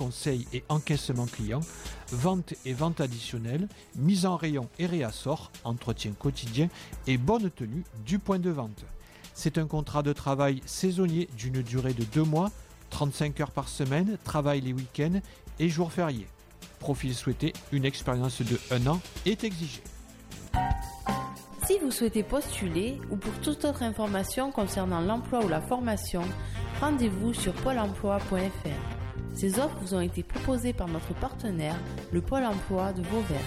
conseil et encaissement client, vente et vente additionnelle, mise en rayon et réassort, entretien quotidien et bonne tenue du point de vente. C'est un contrat de travail saisonnier d'une durée de 2 mois, 35 heures par semaine, travail les week-ends et jours fériés. Profil souhaité, une expérience de 1 an est exigée. Si vous souhaitez postuler ou pour toute autre information concernant l'emploi ou la formation, rendez-vous sur pôle emploi.fr. Ces offres vous ont été proposées par notre partenaire, le Pôle emploi de Vauvert.